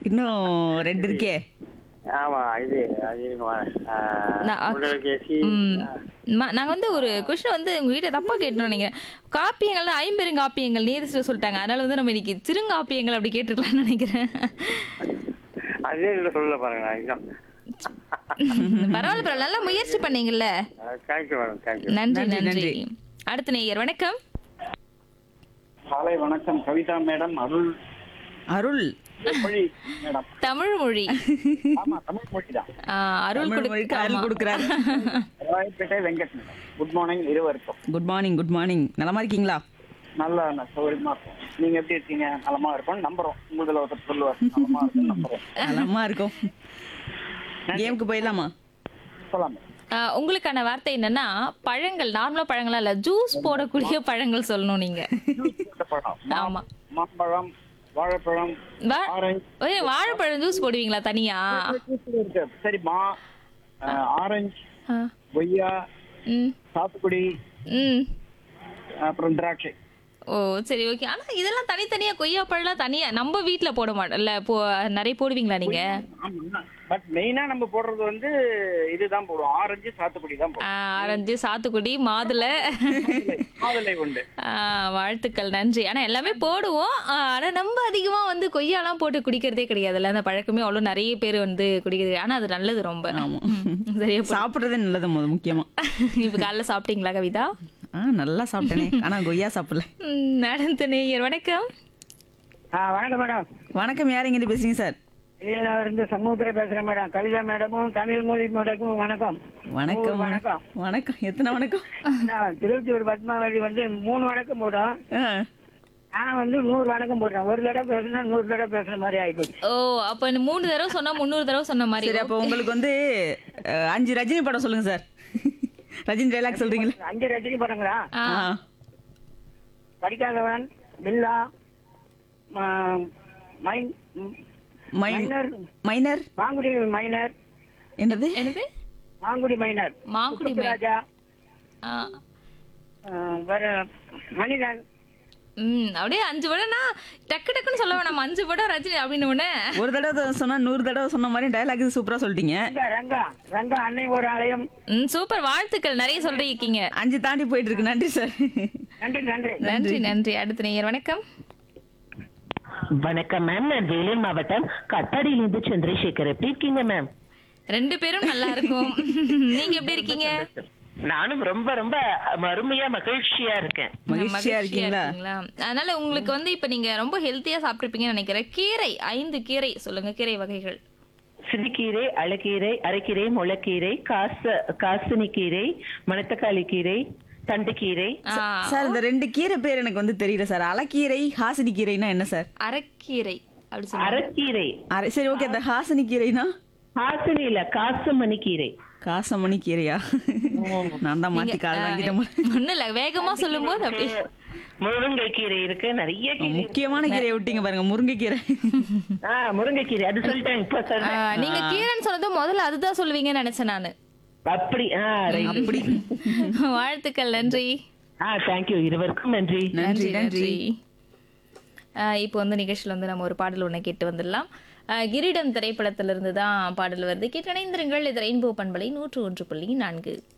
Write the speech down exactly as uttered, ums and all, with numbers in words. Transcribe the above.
இன்னும் ரெண்டு இருக்கே. ஆமா இது அது இருக்குமா? ஆ, நான் அக்- உடற்பயிற்சி. ம். ஆ, ம- நாங்க வந்து ஒரு கொஸ்டின் வந்து உங்ககிட்ட தப்பா கேட்டோம் நீங்க காப்பியங்கள் ஐம்பெருங்காப்பியங்கள் நேரில் சொல்லிட்டாங்க. அதனால வந்து நம்ம இன்னைக்கு சிறுங்காப்பியங்கள் அப்படி கேட்டுருக்கலாம்னு நினைக்கிறேன். அதே இதுல சொல்ல பாருங்க இன்னும். பரவாயில்ல பரவாயில்ல நல்லா முயற்சி பண்ணீங்கல்ல. Thank you madam, thank you. நன்றி நன்றி, நன்றி. நன்றி. அடுத்த நேயர் வணக்கம். காலை வணக்கம் கவிதா மேடம். அருள் அருள் மொழி மேடம். தமிழ் மொழி. ஆமா, தமிழ் மொழி தான். ஆ, அருள் தமிழ் மொழிக்கு கொடுக்க அருள் கொடுக்குறாரு. Royapettah Venkat madam. Good morning இருவருக்கும். Good morning good morning. நலமா இருக்கீங்களா? நல்லா ந- சௌகரியமா இருக்கும். நீங்க எப்படி இருக்கீங்க? நலமா இருக்கும் நம்புறோம். உங்களதுல ஒருத்தர் சொல்லுவார் நலமா இருக்கும் நம்புறோம். நலமா இருக்கும். கேமுக்கு போயிடலாமா? சொல்லாம ஆ, உங்களுக்கான வார்த்தை என்னன்னா பழங்கள் நார்மலா பழங்களா இல்ல ஜூஸ் போடக்கூடிய பழங்கள் சொல்லணும் நீங்க. பழம். ஆமா. மாம்பழம், வாழைப்பழம், வா- ஆரஞ்சு. ஒரே வாழைப்பழம் ஜூஸ் போடுவீங்களா தனியா? இருக்கு. சரி, மா அஹ், ஆரஞ்சு, ஆ, கொய்யா, ம் சாத்துக்குடி, ம் அப்புறம் திராட்சை. ஓ சரி ஓகே. ஆனா இதெல்லாம் தனித்தனியா கொய்யா பழம்லாம் தனியா நம்ம வீட்ல போட மாட்டோம் இல்ல போ நிறைய போடுவீங்களா நீங்க? ஆமா, பட் மெயினா நம்ம போடுறது வந்து இதுதான் போடுவோம். ஆரஞ்சு, சாத்துக்குடி தான் ஆ, போடுவோம். ஆரஞ்சு சாத்துக்குடி மாதுளை. மாதுளை உண்டு. ஆ, வாழ்த்துக்கள் நன்றி. ஆனா எல்லாமே போடுவோம். ஆ, ஆனா நம்ம அதிகமா வந்து கொய்யாலாம் போட்டு குடிக்கிறதே கிடையாதுல்ல. அந்த பழக்கமே அவ்வளவு நிறைய பேர் வந்து குடிக்கிறது. ஆனா அது நல்லது ரொம்ப. ஆமா. ம், சரியா போ- சாப்பிடுறதே நல்லது முத முக்கியமா. இப்ப காலைல சாப்பிட்டீங்களா கவிதா? ஆ நல்லா சாப்பிட்டேனே. ஆனா கொய்யா சாப்பிடல. ம், நடந்த நேயர் வணக்கம். ஆ, வணக்கம் மேடம். வணக்கம். யார் எங்கிட்ட பேசுறீங்க சார்? நான் இருந்து சமூகத்தில் பேசுறேன் மேடம். கவிதா மேடமும் தமிழ் மொழி மேடமும் வணக்கம். வணக்கம் வணக்கம். வணக்கம். எத்தனை வணக்கம்? நான் திருவத்தூர் பத்மாவதி வந்து மூணு வணக்கம் போடும். ஆ. நான் வந்து நூறு வணக்கம் போடுறேன். ஒரு தடவை பேசுனா நூறு தடவை பேசுற மாதிரி ஆயிப்போச்சு. ஓ அப்ப இந்த மூணு தடவை சொன்னா முந்நூறு தடவை சொன்ன மாதிரி. சரி, அப்போ உங்களுக்கு வந்து அஹ், அஞ்சு ரஜினி படம் சொல்லுங்க சார். ரஜினி டைலாக் சொல்றீங்களா? அஞ்சு ரஜினி படங்களா? ஆ, ஆ. படிக்காதவன், பில்லா, ம- மைன் my- minor, minor Mangudi minor, என்னது? என்னது? மாங்குடி மைனர், மாங்குடி மை- ராஜா, ஆ, வேற மனிதன். ம் அப்படியே அஞ்சு படம்னா டக்கு டக்குன்னு சொல்ல வேணாம். அஞ்சு படம் ரஜினி அப்படின்னு உடனே ஒரு தடவை சொன்னா நூறு தடவை சொன்ன மாதிரி டைலாக் சூப்பரா சொல்லிட்டீங்க. ரங்கா ரங்கா ரங்கா அன்னை ஒரு ஆலயம். ம் சூப்பர் வாழ்த்துக்கள் நிறைய சொல்றீங்க. அஞ்சு தாண்டி போயிட்டு இருக்கு. நன்றி சார். நன்றி நன்றி. நன்றி நன்றி. அடுத்த நேயர் வணக்கம். வணக்கம் மேம். நான் வேலூர் மாவட்டம் கட்டாடியிலிருந்து சந்திரசேகர். எப்படி இருக்கீங்க மேம்? ரெண்டு பேரும் நல்லா இருக்கும். நீங்க எப்படி இருக்கீங்க? நானும் ரொம்ப ரொம்ப அருமையா மகிழ்ச்சியா இருக்கேன். மகிழ்ச்சியா இருக்கீங்களா? அதனால உங்களுக்கு வந்து இப்ப நீங்க ரொம்ப ஹெல்த்தியா சாப்பிட்டுருப்பீங்கன்னு நினைக்கிறேன். கீரை ஐந்து கீரை சொல்லுங்க. கீரை வகைகள். சிறுகீரை, அழகீரை, அரைக்கீரை, முளைக்கீரை, காசு காசினி கீரை, மணத்தக்காளி கீரை, தண்டுக்கீரை. ஆ, சார் இந்த ரெண்டு கீரை பேர் எனக்கு வந்து தெரியல சார். அலக்கீரை, ஹாசினி கீரைனா என்ன சார்? அரைக்கீரை அப்படி சொல்லுங்க. அரைக்கீரை. அரை சரி ஓகே. அந்த ஹாசினி கீரைனா ஹாசினி இல்ல, காசுமணி கீரை. காசமணி கீரையா? நான் தான் மாத்தி கால் வாங்கிட்டேன். ஒண்ணு இல்ல வேகமா சொல்லும் போது அப்படி. முருங்கை கீரை இருக்கு, நிறைய கீரை. முக்கியமான கீரையை விட்டீங்க பாருங்க. முருங்கைக்கீரை. ஆ, முருங்கைக்கீரை அது சொல்லிட்டேன் இப்ப ஆ, சொல்றேன். நீங்க கீரைன்னு சொன்னது முதல்ல அதுதான் சொல்லுவீங்கன்னு நினைச்சேன் நானு. அப்படி ஆ right. அப்படி. வாழ்த்துக்கள் நன்றி. ஆ தேங்க்யூ. இருவருக்கும் நன்றி. நன்றி நன்றி. ஆஹ் இப்போ வந்து நிகழ்ச்சியில் வந்து நம்ம ஒரு பாடல் ஒன்று கேட்டு வந்துடலாம். ஆஹ் கிரீடம் திரைப்படத்திலிருந்து தான் பாடல் வருது. கேட்டு இணைந்திருங்கள். இது ரெயின்போ பண்பலை நூற்று ஒன்று புள்ளி நான்கு.